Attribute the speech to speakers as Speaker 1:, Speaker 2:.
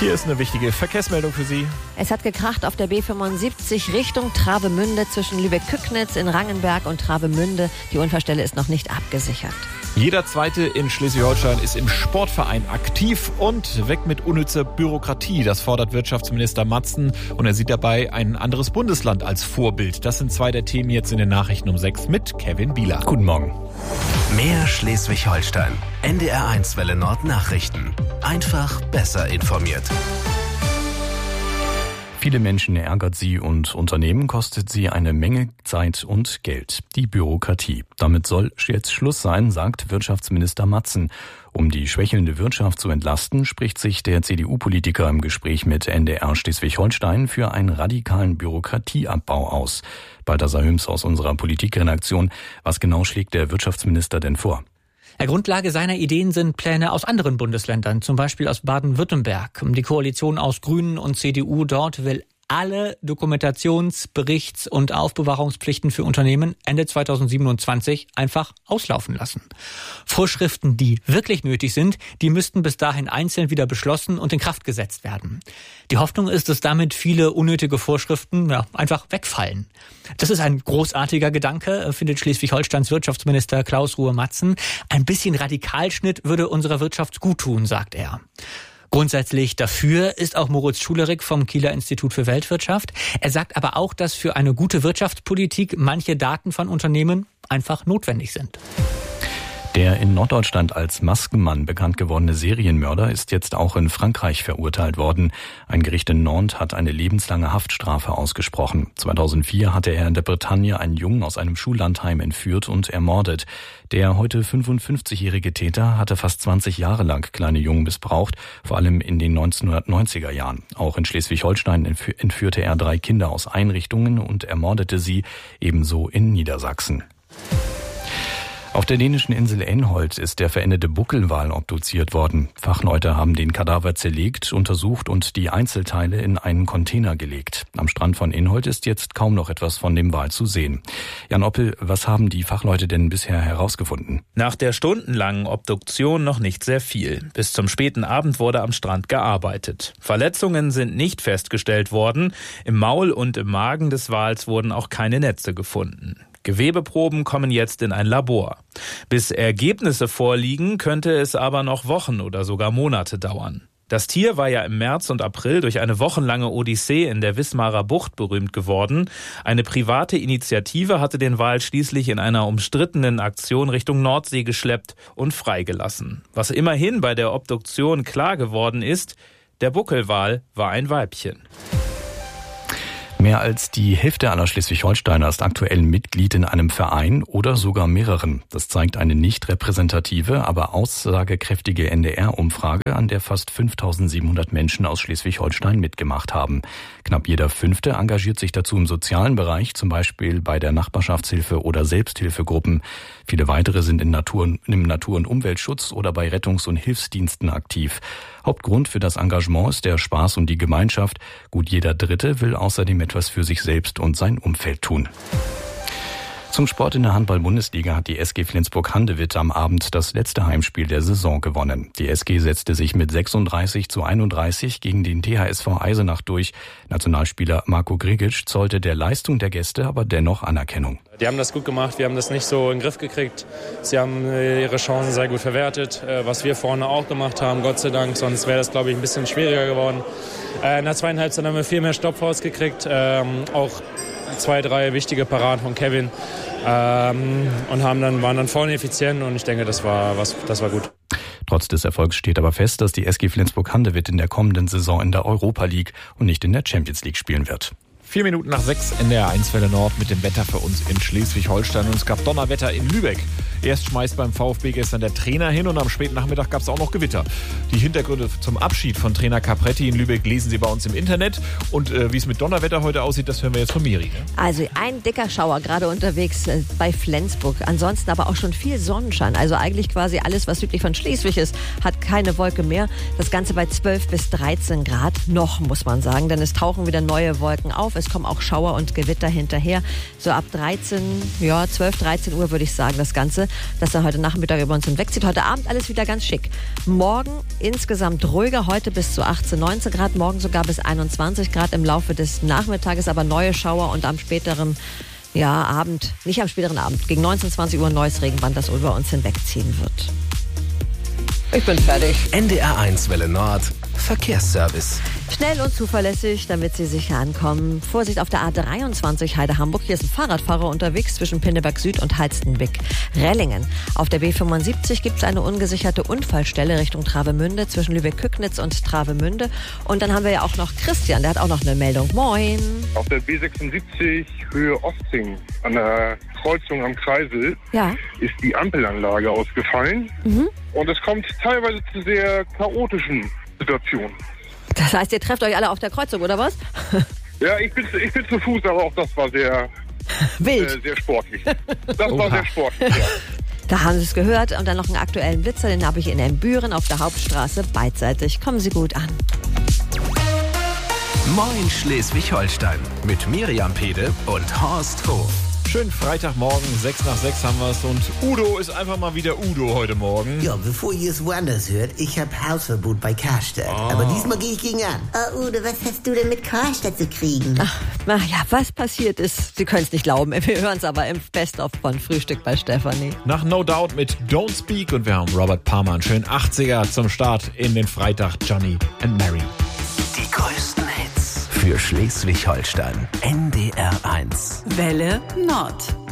Speaker 1: Hier ist eine wichtige Verkehrsmeldung für Sie.
Speaker 2: Es hat gekracht auf der B75 Richtung Travemünde zwischen Lübeck-Kücknitz in Rangenberg und Travemünde. Die Unfallstelle ist noch nicht abgesichert.
Speaker 1: Jeder Zweite in Schleswig-Holstein ist im Sportverein aktiv und weg mit unnützer Bürokratie. Das fordert Wirtschaftsminister Matzen und er sieht dabei ein anderes Bundesland als Vorbild. Das sind zwei der Themen jetzt in den Nachrichten um 6 mit Kevin Bieler.
Speaker 3: Guten Morgen. Mehr Schleswig-Holstein. NDR1 Welle Nord Nachrichten. Einfach besser informiert. Viele Menschen ärgert sie und Unternehmen kostet sie eine Menge Zeit und Geld. Die Bürokratie. Damit soll jetzt Schluss sein, sagt Wirtschaftsminister Matzen. Um die schwächelnde Wirtschaft zu entlasten, spricht sich der CDU-Politiker im Gespräch mit NDR Schleswig-Holstein für einen radikalen Bürokratieabbau aus. Balthasar Hüms aus unserer Politikredaktion. Was genau schlägt der Wirtschaftsminister denn vor?
Speaker 4: Grundlage seiner Ideen sind Pläne aus anderen Bundesländern, zum Beispiel aus Baden-Württemberg. Die Koalition aus Grünen und CDU dort will alle Dokumentations-, Berichts- und Aufbewahrungspflichten für Unternehmen Ende 2027 einfach auslaufen lassen. Vorschriften, die wirklich nötig sind, die müssten bis dahin einzeln wieder beschlossen und in Kraft gesetzt werden. Die Hoffnung ist, dass damit viele unnötige Vorschriften einfach wegfallen. Das ist ein großartiger Gedanke, findet Schleswig-Holsteins Wirtschaftsminister Klaus Ruhe-Matzen. Ein bisschen Radikalschnitt würde unserer Wirtschaft guttun, sagt er. Grundsätzlich dafür ist auch Moritz Schulerik vom Kieler Institut für Weltwirtschaft. Er sagt aber auch, dass für eine gute Wirtschaftspolitik manche Daten von Unternehmen einfach notwendig sind.
Speaker 3: Der in Norddeutschland als Maskenmann bekannt gewordene Serienmörder ist jetzt auch in Frankreich verurteilt worden. Ein Gericht in Nantes hat eine lebenslange Haftstrafe ausgesprochen. 2004 hatte er in der Bretagne einen Jungen aus einem Schullandheim entführt und ermordet. Der heute 55-jährige Täter hatte fast 20 Jahre lang kleine Jungen missbraucht, vor allem in den 1990er Jahren. Auch in Schleswig-Holstein entführte er 3 Kinder aus Einrichtungen und ermordete sie, ebenso in Niedersachsen. Auf der dänischen Insel Enholt ist der verendete Buckelwal obduziert worden. Fachleute haben den Kadaver zerlegt, untersucht und die Einzelteile in einen Container gelegt. Am Strand von Enholt ist jetzt kaum noch etwas von dem Wal zu sehen. Jan Oppel, was haben die Fachleute denn bisher herausgefunden?
Speaker 5: Nach der stundenlangen Obduktion noch nicht sehr viel. Bis zum späten Abend wurde am Strand gearbeitet. Verletzungen sind nicht festgestellt worden. Im Maul und im Magen des Wals wurden auch keine Netze gefunden. Gewebeproben kommen jetzt in ein Labor. Bis Ergebnisse vorliegen, könnte es aber noch Wochen oder sogar Monate dauern. Das Tier war ja im März und April durch eine wochenlange Odyssee in der Wismarer Bucht berühmt geworden. Eine private Initiative hatte den Wal schließlich in einer umstrittenen Aktion Richtung Nordsee geschleppt und freigelassen. Was immerhin bei der Obduktion klar geworden ist, der Buckelwal war ein Weibchen.
Speaker 3: Mehr als die Hälfte aller Schleswig-Holsteiner ist aktuell Mitglied in einem Verein oder sogar mehreren. Das zeigt eine nicht repräsentative, aber aussagekräftige NDR-Umfrage, an der fast 5.700 Menschen aus Schleswig-Holstein mitgemacht haben. Knapp jeder 5. engagiert sich dazu im sozialen Bereich, zum Beispiel bei der Nachbarschaftshilfe oder Selbsthilfegruppen. Viele weitere sind im Natur- und Umweltschutz oder bei Rettungs- und Hilfsdiensten aktiv. Hauptgrund für das Engagement ist der Spaß und die Gemeinschaft. Gut jeder Dritte will außerdem etwas für sich selbst und sein Umfeld tun. Zum Sport in der Handball-Bundesliga hat die SG Flensburg-Handewitt am Abend das letzte Heimspiel der Saison gewonnen. Die SG setzte sich mit 36:31 gegen den THSV Eisenach durch. Nationalspieler Marco Grigic zollte der Leistung der Gäste aber dennoch Anerkennung.
Speaker 6: Die haben das gut gemacht, wir haben das nicht so in den Griff gekriegt. Sie haben ihre Chancen sehr gut verwertet, was wir vorne auch gemacht haben, Gott sei Dank. Sonst wäre das, glaube ich, ein bisschen schwieriger geworden. In der zweiten Halbzeit haben wir viel mehr Stopp rausgekriegt, auch 2, 3 wichtige Paraden von Kevin und waren dann vorne effizient und ich denke, das war gut.
Speaker 3: Trotz des Erfolgs steht aber fest, dass die SG Flensburg-Handewitt in der kommenden Saison in der Europa League und nicht in der Champions League spielen wird.
Speaker 1: 4 Minuten nach 6 NDR1 Welle Nord mit dem Wetter für uns in Schleswig-Holstein. Und es gab Donnerwetter in Lübeck. Erst schmeißt beim VfB gestern der Trainer hin und am späten Nachmittag gab es auch noch Gewitter. Die Hintergründe zum Abschied von Trainer Capretti in Lübeck lesen Sie bei uns im Internet. Und wie es mit Donnerwetter heute aussieht, das hören wir jetzt von Miri.
Speaker 2: Also ein dicker Schauer gerade unterwegs bei Flensburg. Ansonsten aber auch schon viel Sonnenschein. Also eigentlich quasi alles, was südlich von Schleswig ist, hat keine Wolke mehr. Das Ganze bei 12 bis 13 Grad noch, muss man sagen. Denn es tauchen wieder neue Wolken auf. es kommen auch Schauer und Gewitter hinterher. So ab 12, 13 Uhr würde ich sagen, das Ganze, dass er heute Nachmittag über uns hinwegzieht. Heute Abend alles wieder ganz schick. Morgen insgesamt ruhiger, heute bis zu 18, 19 Grad, morgen sogar bis 21 Grad im Laufe des Nachmittages, aber neue Schauer und am späteren Abend, nicht am späteren Abend, gegen 19, 20 Uhr ein neues Regenband, das über uns hinwegziehen wird. Ich bin fertig.
Speaker 7: NDR1 Welle Nord, Verkehrsservice.
Speaker 2: Schnell und zuverlässig, damit Sie sicher ankommen. Vorsicht auf der A23 Heide-Hamburg. Hier ist ein Fahrradfahrer unterwegs zwischen Pinneberg Süd und Halstenbeck-Rellingen. Auf der B75 gibt es eine ungesicherte Unfallstelle Richtung Travemünde zwischen Lübeck-Kücknitz und Travemünde. Und dann haben wir ja auch noch Christian, der hat auch noch eine Meldung. Moin.
Speaker 8: Auf der B76 Höhe Osting an der Kreuzung am Kreisel ist die Ampelanlage ausgefallen. Und es kommt teilweise zu sehr chaotischen Situationen.
Speaker 2: Das heißt, ihr trefft euch alle auf der Kreuzung, oder was?
Speaker 8: Ja, ich bin zu Fuß, aber auch das war sehr
Speaker 2: wild.
Speaker 8: Sehr sportlich. Das war sehr sportlich, ja.
Speaker 2: Da haben Sie es gehört. Und dann noch einen aktuellen Blitzer, den habe ich in Embüren auf der Hauptstraße beidseitig. Kommen Sie gut an.
Speaker 7: Moin Schleswig-Holstein mit Miriam Pede und Horst Hof.
Speaker 1: Schönen Freitagmorgen, 6 nach 6 haben wir es und Udo ist einfach mal wieder Udo heute Morgen.
Speaker 9: Ja, bevor ihr es woanders hört, ich habe Hausverbot bei Karstadt. Aber diesmal gehe ich gegen an.
Speaker 10: Oh Udo, was hast du denn mit Karstadt zu kriegen?
Speaker 2: Ach, naja, was passiert ist, Sie können es nicht glauben. Wir hören es aber im Best-of von Frühstück bei Stefanie.
Speaker 1: Nach No Doubt mit Don't Speak und wir haben Robert Palmer, einen schönen 80er zum Start in den Freitag, Johnny and Mary.
Speaker 7: Die größten Hits für Schleswig-Holstein. NDR1.
Speaker 11: Welle Nord.